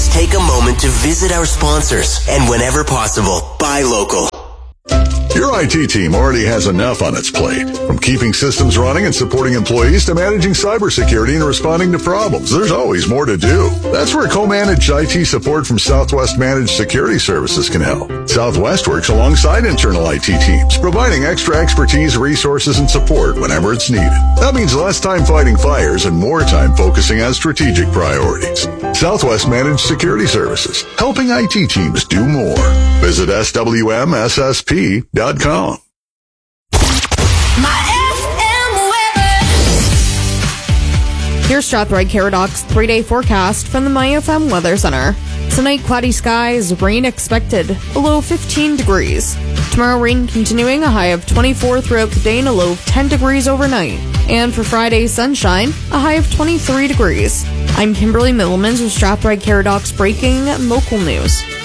please take a moment to visit our sponsors and whenever possible, buy local. Your IT team already has enough on its plate. From keeping systems running and supporting employees to managing cybersecurity and responding to problems, there's always more to do. That's where co-managed IT support from Southwest Managed Security Services can help. Southwest works alongside internal IT teams, providing extra expertise, resources, and support whenever it's needed. That means less time fighting fires and more time focusing on strategic priorities. Southwest Managed Security Services, helping IT teams do more. Visit swmssp.com. Here's Strathroy Caradocs 3-day forecast from the MyFM Weather Center. Tonight, cloudy skies, rain expected, a low of 15 degrees. Tomorrow, rain continuing, a high of 24 throughout the day and a low of 10 degrees overnight. And for Friday, sunshine, a high of 23 degrees. I'm Kimberly Middlemans with Strathroy Caradocs breaking local news.